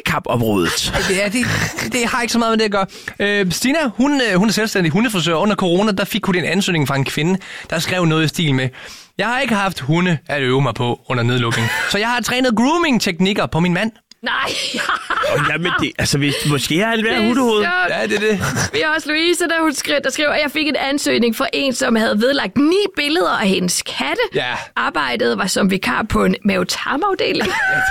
make-up-området. Ja, det har ikke så meget med det at gøre. Stina, hun er selvstændig hundefrisør. Under corona, der fik hun en ansøgning fra en kvinde, der skrev noget i stil med: jeg har ikke haft hunde at øve mig på under nedlukning, så jeg har trænet grooming-teknikker på min mand. Nej. Jamen, måske har han været hundehoved. Ja, det er det. Vi har også Louise, der skriver, at jeg fik en ansøgning fra en, som havde vedlagt 9 billeder af hendes katte. Ja. Arbejdet var som vikar på en mavetarmafdeling.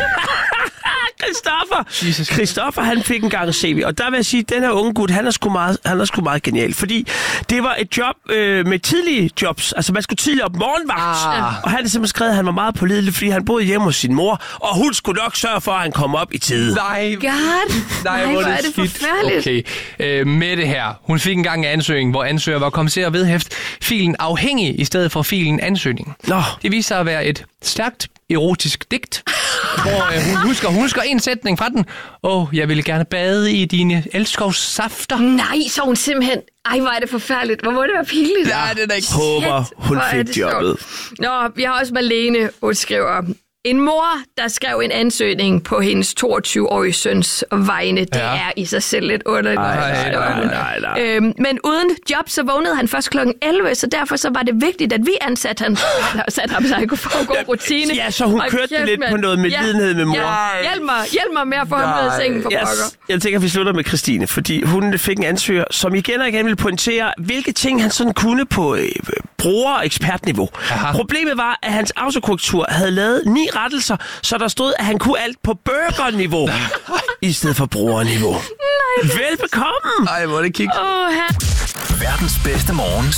Christoffer, han fik en gang CV, og der vil jeg sige, at den her unge gut, han er sgu meget genial, fordi det var et job med tidlige jobs, altså man skulle tidligt op morgenvagt, og han havde simpelthen skrevet, at han var meget pålidelig, fordi han boede hjemme hos sin mor, og hun skulle nok sørge for, at han kom op i tide. Nej, hvor er det forfærdeligt. Okay, Mette her, hun fik engang en ansøgning, hvor ansøger var kommet til at vedhæfte filen afhængig i stedet for filen ansøgning. Nå. Det viste sig at være et stærkt erotisk digt, hvor hun husker en sætning fra den. Jeg ville gerne bade i dine elskovssafter. Nej, så hun simpelthen... Ej, hvor er det forfærdeligt. Hvor må det være pinligt? Ja, det er da ikke. Håber, hun fik jobbet. Nå, vi har også Marlene, hun skriver... En mor, der skrev en ansøgning på hendes 22-årige søns vegne, det er i sig selv lidt underligt. Nej. Men uden job, så vågnede han først kl. 11, så derfor så var det vigtigt, at vi ansatte ham, så han kunne få en god rutine. Ja, så hun kørte lidt på noget med lidenhed med mor. Hjælp mig med at få ham ud af sengen for pokker. Jeg tænker, at vi slutter med Christine, fordi hun fik en ansøger, som igen og igen ville pointere, hvilke ting han sådan kunne på bruger-ekspertniveau. Problemet var, at hans autokorrektur havde lavet 9 rettelser, så der stod, at han kunne alt på burgerniveau i stedet for brugerniveau. Velbekomme! Ej, hvor er det kiks. Verdens bedste morgen.